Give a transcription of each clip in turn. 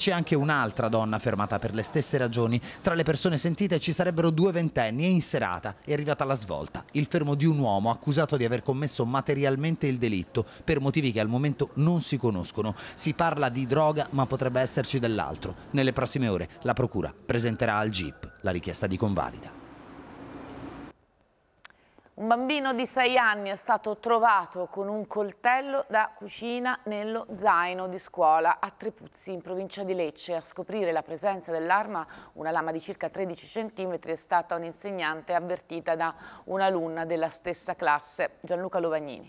C'è anche un'altra donna fermata per le stesse ragioni. Tra le persone sentite ci sarebbero 2 ventenni e in serata è arrivata la svolta. Il fermo di un uomo accusato di aver commesso materialmente il delitto per motivi che al momento non si conoscono. Si parla di droga, ma potrebbe esserci dell'altro. Nelle prossime ore la procura presenterà al GIP la richiesta di convalida. Un bambino di 6 anni è stato trovato con un coltello da cucina nello zaino di scuola a Trepuzzi, in provincia di Lecce. A scoprire la presenza dell'arma, una lama di circa 13 cm, è stata un'insegnante avvertita da un'alunna della stessa classe. Gianluca Lovagnini.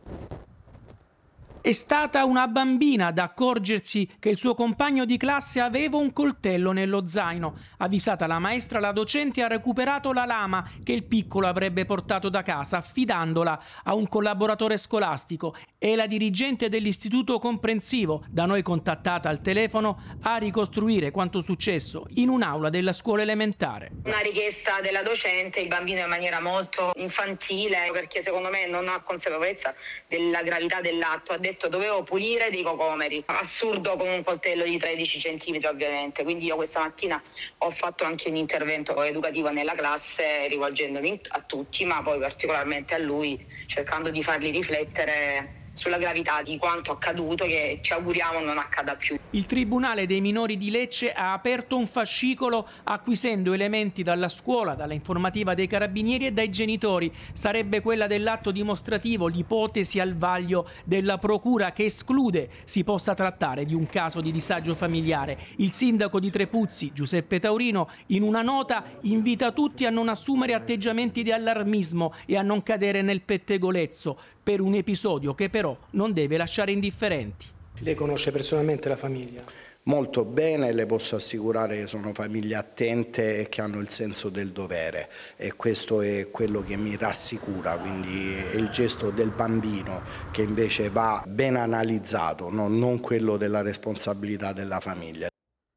È stata una bambina ad accorgersi che il suo compagno di classe aveva un coltello nello zaino. Avvisata la maestra, la docente ha recuperato la lama che il piccolo avrebbe portato da casa, affidandola a un collaboratore scolastico. E la dirigente dell'istituto comprensivo, da noi contattata al telefono, a ricostruire quanto successo in un'aula della scuola elementare. Una richiesta della docente, il bambino in maniera molto infantile, perché secondo me non ha consapevolezza della gravità dell'atto, ha detto dovevo pulire dei cocomeri. Assurdo, con un coltello di 13 centimetri ovviamente. Quindi io questa mattina ho fatto anche un intervento educativo nella classe, rivolgendomi a tutti, ma poi particolarmente a lui, cercando di farli riflettere sulla gravità di quanto accaduto, che ci auguriamo non accada più. Il Tribunale dei minori di Lecce ha aperto un fascicolo acquisendo elementi dalla scuola, dalla informativa dei carabinieri e dai genitori. Sarebbe quella dell'atto dimostrativo l'ipotesi al vaglio della procura, che esclude si possa trattare di un caso di disagio familiare. Il sindaco di Trepuzzi, Giuseppe Taurino, in una nota invita tutti a non assumere atteggiamenti di allarmismo e a non cadere nel pettegolezzo per un episodio che però non deve lasciare indifferenti. Lei conosce personalmente la famiglia? Molto bene, le posso assicurare che sono famiglie attente e che hanno il senso del dovere, e questo è quello che mi rassicura, quindi è il gesto del bambino che invece va ben analizzato, non quello della responsabilità della famiglia.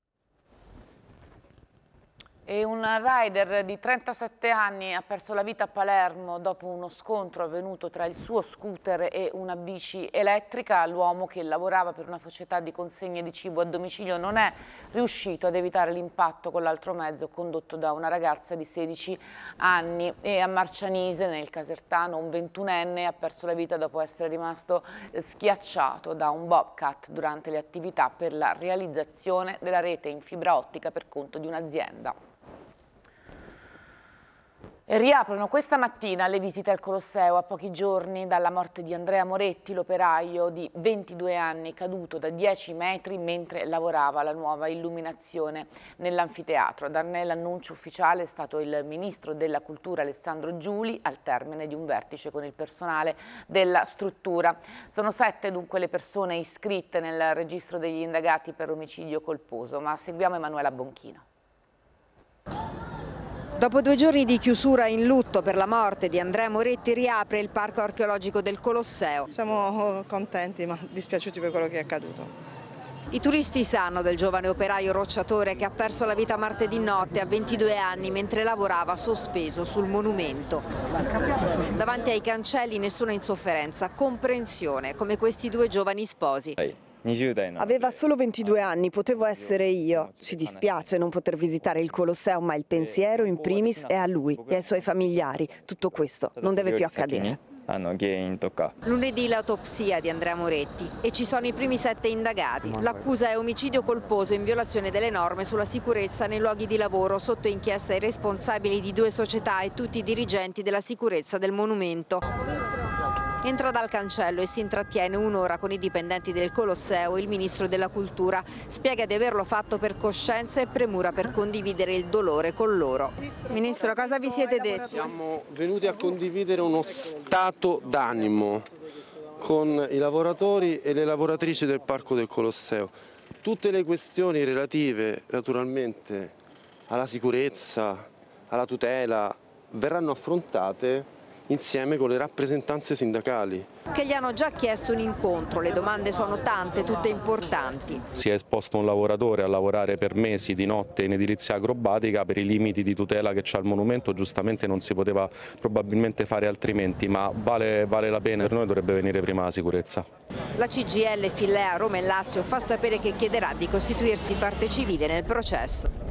E un rider di 37 anni ha perso la vita a Palermo dopo uno scontro avvenuto tra il suo scooter e una bici elettrica. L'uomo, che lavorava per una società di consegne di cibo a domicilio, non è riuscito ad evitare l'impatto con l'altro mezzo condotto da una ragazza di 16 anni. E a Marcianise, nel Casertano, un 21enne ha perso la vita dopo essere rimasto schiacciato da un bobcat durante le attività per la realizzazione della rete in fibra ottica per conto di un'azienda. E riaprono questa mattina le visite al Colosseo a pochi giorni dalla morte di Andrea Moretti, l'operaio di 22 anni caduto da 10 metri mentre lavorava alla nuova illuminazione nell'anfiteatro. A darne l'annuncio ufficiale è stato il ministro della Cultura Alessandro Giuli al termine di un vertice con il personale della struttura. Sono 7 dunque le persone iscritte nel registro degli indagati per omicidio colposo, ma seguiamo Emanuela Bonchino. Dopo 2 giorni di chiusura in lutto per la morte di Andrea Moretti, riapre il parco archeologico del Colosseo. Siamo contenti, ma dispiaciuti per quello che è accaduto. I turisti sanno del giovane operaio rocciatore che ha perso la vita martedì notte a 22 anni mentre lavorava sospeso sul monumento. Davanti ai cancelli nessuna insofferenza, comprensione, come questi 2 giovani sposi. Aveva solo 22 anni, potevo essere io. Ci dispiace non poter visitare il Colosseo, ma il pensiero in primis è a lui e ai suoi familiari. Tutto questo non deve più accadere. Lunedì l'autopsia di Andrea Moretti e ci sono i primi 7 indagati. L'accusa è omicidio colposo in violazione delle norme sulla sicurezza nei luoghi di lavoro, sotto inchiesta i responsabili di 2 società e tutti i dirigenti della sicurezza del monumento. Entra dal cancello e si intrattiene un'ora con i dipendenti del Colosseo. Il ministro della Cultura spiega di averlo fatto per coscienza e premura per condividere il dolore con loro. Ministro, cosa vi siete detti? Siamo venuti a condividere uno stato d'animo con i lavoratori e le lavoratrici del Parco del Colosseo. Tutte le questioni relative naturalmente alla sicurezza, alla tutela, verranno affrontate insieme con le rappresentanze sindacali. Che gli hanno già chiesto un incontro, le domande sono tante, tutte importanti. Si è esposto un lavoratore a lavorare per mesi di notte in edilizia acrobatica per i limiti di tutela che c'ha il monumento, giustamente non si poteva probabilmente fare altrimenti, ma vale la pena, per noi dovrebbe venire prima la sicurezza. La CGIL Fillea Roma e Lazio fa sapere che chiederà di costituirsi parte civile nel processo.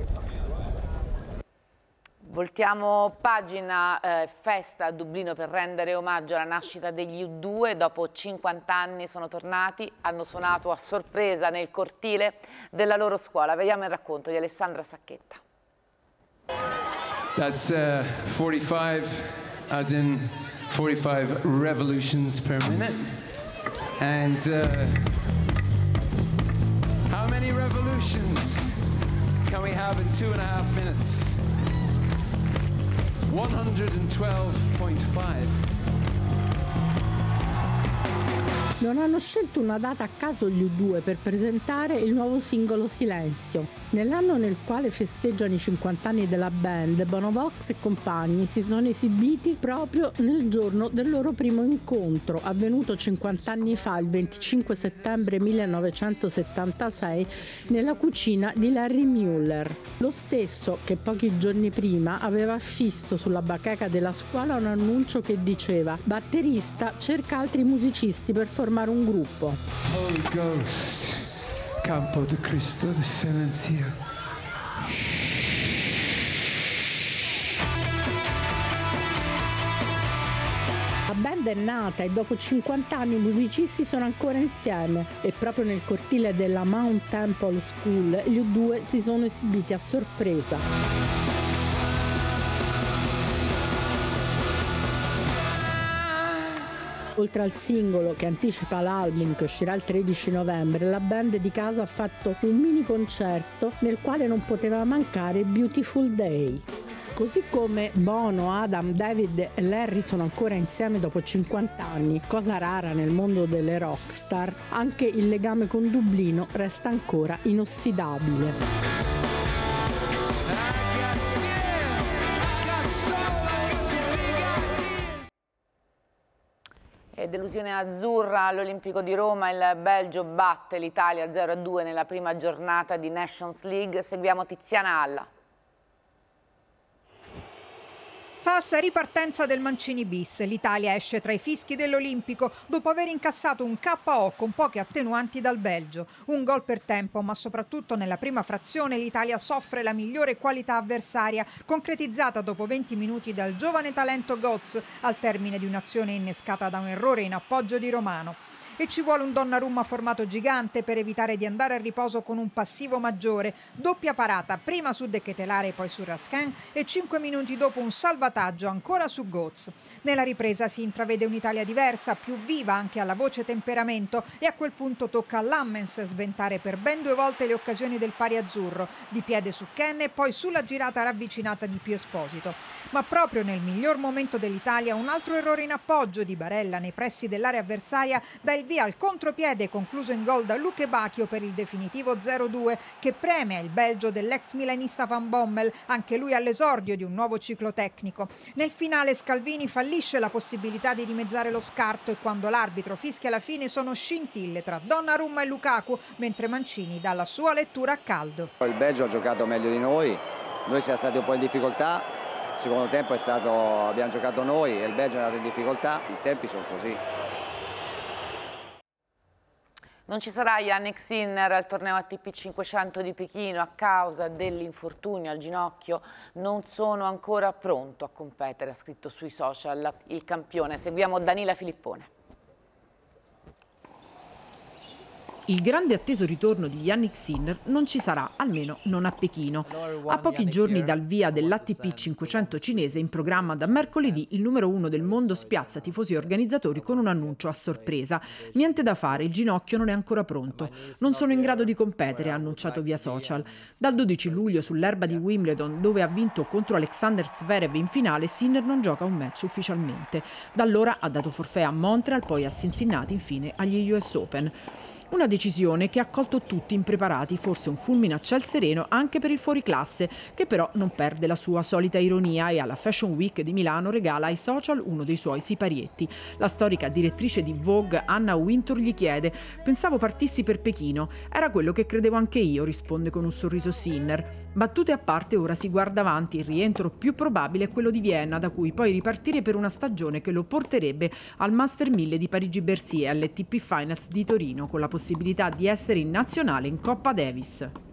Voltiamo pagina, festa a Dublino per rendere omaggio alla nascita degli U2. Dopo 50 anni sono tornati, hanno suonato a sorpresa nel cortile della loro scuola. Vediamo il racconto di Alessandra Sacchetta. That's 45, as in 45 revolutions per minute. And how many revolutions can we have in 2.5 minutes? 112.5. Non hanno scelto una data a caso gli U2 per presentare il nuovo singolo Silenzio. Nell'anno nel quale festeggiano i 50 anni della band, Bono Vox e compagni si sono esibiti proprio nel giorno del loro primo incontro, avvenuto 50 anni fa, il 25 settembre 1976, nella cucina di Larry Mueller. Lo stesso che pochi giorni prima aveva affisso sulla bacheca della scuola un annuncio che diceva: batterista, cerca altri musicisti per formare un gruppo. Holy Ghost, Campo de Cristo de Silencio. La band è nata e dopo 50 anni i musicisti sono ancora insieme e proprio nel cortile della Mount Temple School gli U2 si sono esibiti a sorpresa. Oltre al singolo che anticipa l'album che uscirà il 13 novembre, la band di casa ha fatto un mini concerto nel quale non poteva mancare Beautiful Day. Così come Bono, Adam, David e Larry sono ancora insieme dopo 50 anni, cosa rara nel mondo delle rockstar, anche il legame con Dublino resta ancora inossidabile. Delusione azzurra all'Olimpico di Roma, il Belgio batte l'Italia 0-2 nella prima giornata di Nations League. Seguiamo Tiziana Alla. Falsa ripartenza del Mancini bis. L'Italia esce tra i fischi dell'Olimpico dopo aver incassato un KO con poche attenuanti dal Belgio. Un gol per tempo, ma soprattutto nella prima frazione l'Italia soffre la migliore qualità avversaria, concretizzata dopo 20 minuti dal giovane talento Götze al termine di un'azione innescata da un errore in appoggio di Romano. E ci vuole un Donnarumma formato gigante per evitare di andare a riposo con un passivo maggiore. Doppia parata, prima su De Ketelaere e poi su Raskin, e 5 minuti dopo un salvataggio ancora su Götze. Nella ripresa si intravede un'Italia diversa, più viva anche alla voce temperamento, e a quel punto tocca a Lammens sventare per ben 2 volte le occasioni del pari azzurro, di piede su Ken e poi sulla girata ravvicinata di Pio Esposito. Ma proprio nel miglior momento dell'Italia un altro errore in appoggio di Barella nei pressi dell'area avversaria dà il via al contropiede concluso in gol da Luke Bacchio per il definitivo 0-2 che premia il Belgio dell'ex milanista Van Bommel, anche lui all'esordio di un nuovo ciclo tecnico. Nel finale Scalvini fallisce la possibilità di dimezzare lo scarto e quando l'arbitro fischia la fine sono scintille tra Donnarumma e Lukaku, mentre Mancini dà la sua lettura a caldo. Il Belgio ha giocato meglio di noi siamo stati un po' in difficoltà, il secondo tempo abbiamo giocato noi e il Belgio è andato in difficoltà, i tempi sono così. Non ci sarà Yannick Sinner al torneo ATP 500 di Pechino a causa dell'infortunio al ginocchio. Non sono ancora pronto a competere, ha scritto sui social il campione. Seguiamo Danila Filippone. Il grande atteso ritorno di Yannick Sinner non ci sarà, almeno non a Pechino. A pochi giorni dal via dell'ATP 500 cinese, in programma da mercoledì, il numero 1 del mondo spiazza tifosi e organizzatori con un annuncio a sorpresa. Niente da fare, il ginocchio non è ancora pronto. Non sono in grado di competere, ha annunciato via social. Dal 12 luglio sull'erba di Wimbledon, dove ha vinto contro Alexander Zverev in finale, Sinner non gioca un match ufficialmente. Da allora ha dato forfait a Montreal, poi a Cincinnati, infine agli US Open. Una decisione che ha colto tutti impreparati, forse un fulmine a ciel sereno anche per il fuoriclasse, che però non perde la sua solita ironia e alla Fashion Week di Milano regala ai social uno dei suoi siparietti. La storica direttrice di Vogue Anna Wintour gli chiede: pensavo partissi per Pechino, era quello che credevo anche io, risponde con un sorriso Sinner. Battute a parte, ora si guarda avanti, il rientro più probabile è quello di Vienna, da cui poi ripartire per una stagione che lo porterebbe al Master 1000 di Parigi-Bercy e alle TP Finals di Torino, con la possibilità di essere in nazionale in Coppa Davis.